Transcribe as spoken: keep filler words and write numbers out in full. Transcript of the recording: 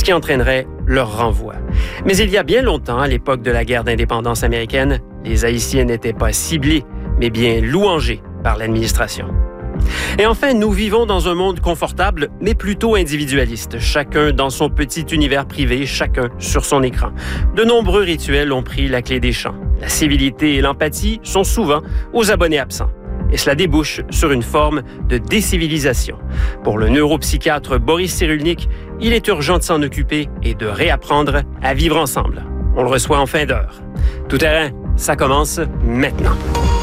qui entraînerait leur renvoi. Mais il y a bien longtemps, à l'époque de la guerre d'indépendance américaine, les Haïtiens n'étaient pas ciblés, mais bien louangés par l'administration. Et enfin, nous vivons dans un monde confortable, mais plutôt individualiste. Chacun dans son petit univers privé, chacun sur son écran. De nombreux rituels ont pris la clé des champs. La civilité et l'empathie sont souvent aux abonnés absents. Et cela débouche sur une forme de décivilisation. Pour le neuropsychiatre Boris Cyrulnik, il est urgent de s'en occuper et de réapprendre à vivre ensemble. On le reçoit en fin d'heure. Tout terrain, ça commence maintenant.